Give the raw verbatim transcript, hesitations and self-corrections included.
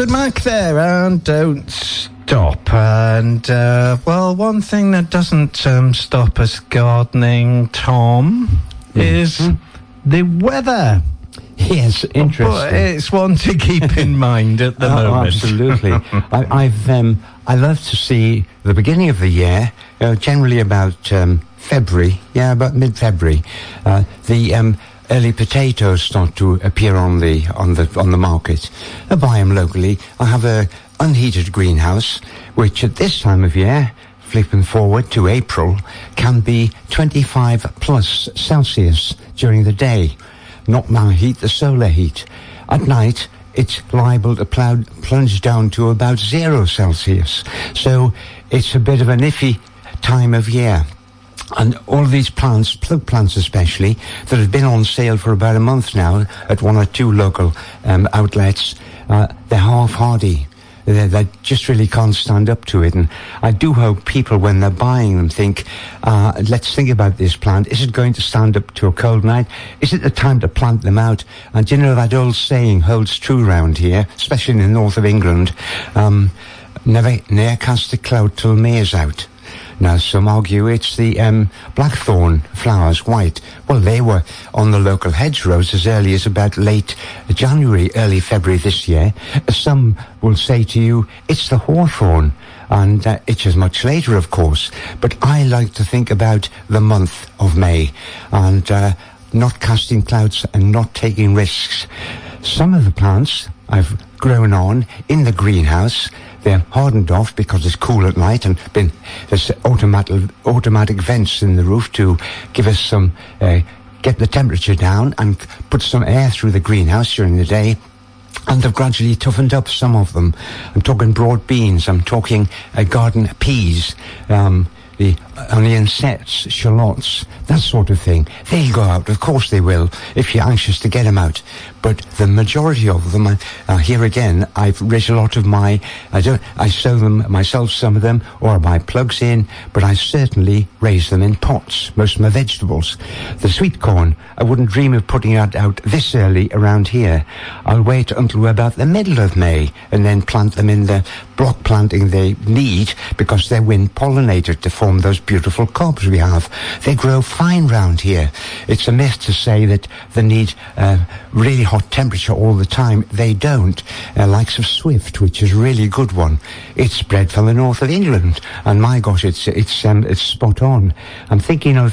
Fleetwood Mac there, and Don't Stop. And, uh, well, one thing that doesn't um, stop us gardening, Tom, mm-hmm. is the weather. Yes, interesting. But it's one to keep in mind at the oh, moment. Absolutely. I, I've um, I love to see the beginning of the year, uh, generally about um, February, yeah, about mid-February. Uh, the um, early potatoes start to appear on the on the on the market. I buy them locally. I have a unheated greenhouse, which at this time of year, flipping forward to April, can be twenty-five plus Celsius during the day. Not my heat, the solar heat. At night, it's liable to plow, plunge down to about zero Celsius. So it's a bit of an iffy time of year. And all these plants, plug plants especially, that have been on sale for about a month now at one or two local um, outlets, uh, they're half-hardy. They, they just really can't stand up to it. And I do hope people, when they're buying them, think, uh, let's think about this plant. Is it going to stand up to a cold night? Is it the time to plant them out? And you know, that old saying holds true round here, especially in the north of England. Um, never, ne'er cast a cloud till May is out. Now, some argue it's the um, blackthorn flowers, white. Well, they were on the local hedgerows as early as about late January, early February this year. Some will say to you, it's the hawthorn, and uh, it's as much later, of course. But I like to think about the month of May, and uh, not casting clouds and not taking risks. Some of the plants I've grown on in the greenhouse, they're hardened off because it's cool at night, and been there's automatic automatic vents in the roof to give us some uh, get the temperature down and put some air through the greenhouse during the day. And they've gradually toughened up, some of them. I'm talking broad beans. I'm talking uh, garden peas. Um, the onion sets, shallots, that sort of thing. They'll go out, of course they will, if you're anxious to get them out. But the majority of them, uh, here again, I've raised a lot of my, I don't, I sow them myself, some of them, or I buy plugs in, but I certainly raise them in pots, most of my vegetables. The sweet corn, I wouldn't dream of putting it out this early around here. I'll wait until we're about the middle of May, and then plant them in the block planting they need, because they're wind pollinated to form those beautiful cobs we have. They grow fine round here. It's a myth to say that they need uh, really hot temperature all the time. They don't. Uh, likes of Swift, which is a really good one. It's bred from the north of England, and my gosh, it's it's um, it's spot on. I'm thinking of